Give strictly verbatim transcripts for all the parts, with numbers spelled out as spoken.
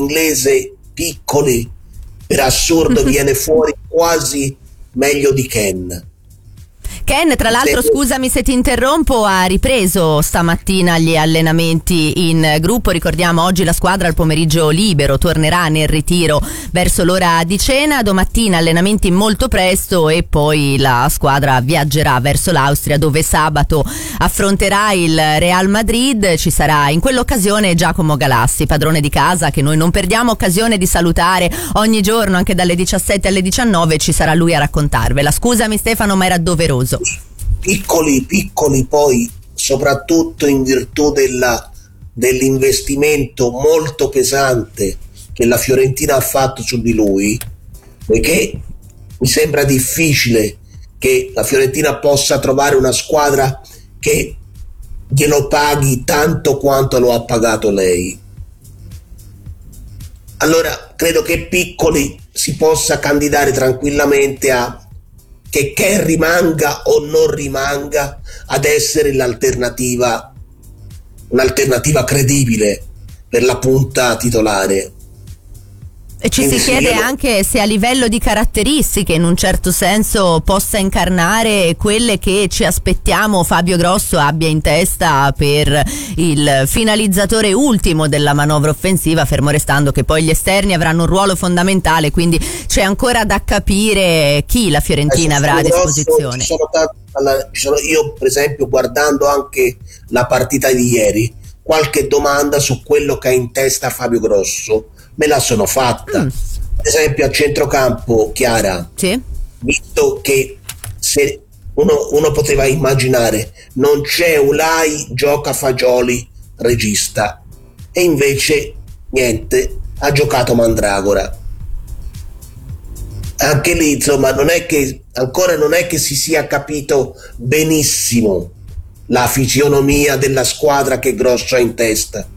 inglese Piccoli per assurdo viene fuori quasi meglio di Ken. Ken, tra l'altro, Se... scusami se ti interrompo, ha ripreso stamattina gli allenamenti in gruppo. Ricordiamo, oggi la squadra al pomeriggio libero tornerà nel ritiro verso l'ora di cena. Domattina allenamenti molto presto e poi la squadra viaggerà verso l'Austria, dove sabato affronterà il Real Madrid. Ci sarà in quell'occasione Giacomo Galassi, padrone di casa, che noi non perdiamo occasione di salutare ogni giorno, anche dalle diciassette alle diciannove. Ci sarà lui a raccontarvela. Scusami Stefano, ma era doveroso. Piccoli, piccoli poi, soprattutto in virtù della, dell'investimento molto pesante che la Fiorentina ha fatto su di lui, perché mi sembra difficile che la Fiorentina possa trovare una squadra che glielo paghi tanto quanto lo ha pagato lei. Allora credo che Piccoli si possa candidare tranquillamente a che Ken rimanga o non rimanga ad essere l'alternativa, un'alternativa credibile per la punta titolare. E ci Quindi si chiede io... anche se a livello di caratteristiche in un certo senso possa incarnare quelle che ci aspettiamo Fabio Grosso abbia in testa per il finalizzatore ultimo della manovra offensiva, fermo restando che poi gli esterni avranno un ruolo fondamentale, quindi c'è ancora da capire chi la Fiorentina eh, avrà a disposizione. Ci sono tanti, allora, ci sono, io per esempio, guardando anche la partita di ieri, qualche domanda su quello che ha in testa Fabio Grosso me la sono fatta. Mm. Ad esempio a centrocampo, Chiara, sì, visto che se uno, uno poteva immaginare non c'è Ulai, gioca Fagioli regista, e invece niente, ha giocato Mandragora. Anche lì insomma non è che ancora non è che si sia capito benissimo la fisionomia della squadra che Grosso ha in testa.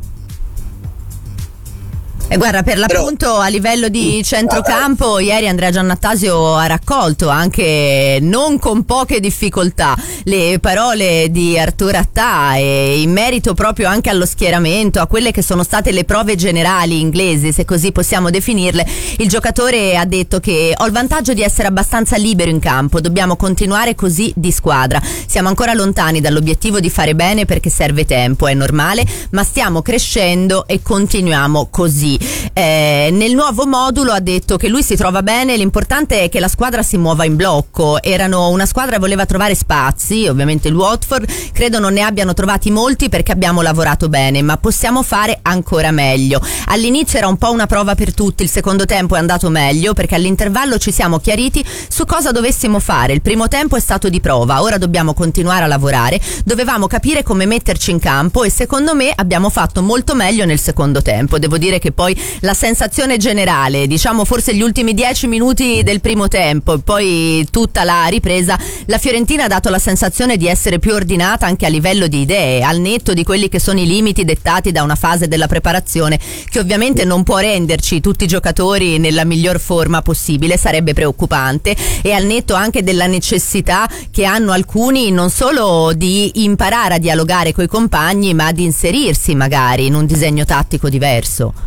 E guarda, per l'appunto Però, a livello di centrocampo ieri Andrea Giannattasio ha raccolto anche non con poche difficoltà le parole di Arturo Attà, e in merito proprio anche allo schieramento, a quelle che sono state le prove generali inglesi, se così possiamo definirle. Il giocatore ha detto che ho il vantaggio di essere abbastanza libero in campo, dobbiamo continuare così di squadra, siamo ancora lontani dall'obiettivo di fare bene perché serve tempo, è normale, ma stiamo crescendo e continuiamo così. Eh, nel nuovo modulo ha detto che lui si trova bene, l'importante è che la squadra si muova in blocco. Erano una squadra che voleva trovare spazi, ovviamente il Watford credo non ne abbiano trovati molti perché abbiamo lavorato bene, ma possiamo fare ancora meglio. All'inizio era un po' una prova per tutti, il secondo tempo è andato meglio perché all'intervallo ci siamo chiariti su cosa dovessimo fare. Il primo tempo è stato di prova, ora dobbiamo continuare a lavorare, dovevamo capire come metterci in campo e secondo me abbiamo fatto molto meglio nel secondo tempo. Devo dire che poi la sensazione generale, diciamo forse gli ultimi dieci minuti del primo tempo e poi tutta la ripresa, la Fiorentina ha dato la sensazione di essere più ordinata anche a livello di idee, al netto di quelli che sono i limiti dettati da una fase della preparazione che ovviamente non può renderci tutti i giocatori nella miglior forma possibile, sarebbe preoccupante, e al netto anche della necessità che hanno alcuni non solo di imparare a dialogare coi compagni ma di inserirsi magari in un disegno tattico diverso.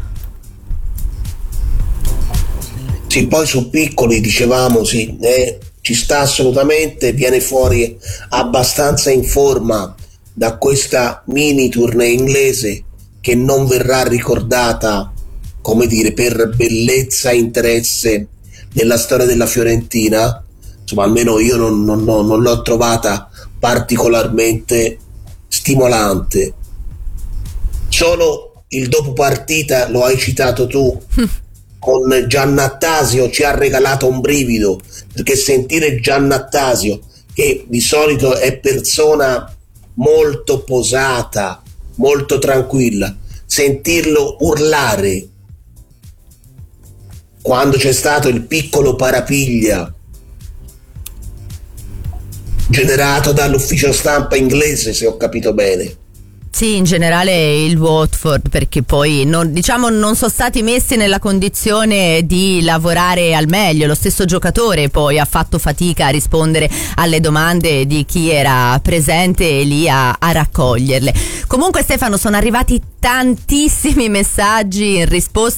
Sì, poi su Piccoli dicevamo sì, eh, ci sta assolutamente, viene fuori abbastanza in forma da questa mini tournée inglese che non verrà ricordata, come dire, per bellezza e interesse della storia della Fiorentina. Insomma, almeno io non, non, non l'ho trovata particolarmente stimolante. Solo il dopo partita, lo hai citato tu, con Giannattasio ci ha regalato un brivido, perché sentire Giannattasio, che di solito è persona molto posata, molto tranquilla, sentirlo urlare quando c'è stato il piccolo parapiglia generato dall'ufficio stampa inglese, se ho capito bene. Sì, in generale il Watford, perché poi non, diciamo non sono stati messi nella condizione di lavorare al meglio. Lo stesso giocatore poi ha fatto fatica a rispondere alle domande di chi era presente lì a, a raccoglierle. Comunque Stefano, sono arrivati tantissimi messaggi in risposta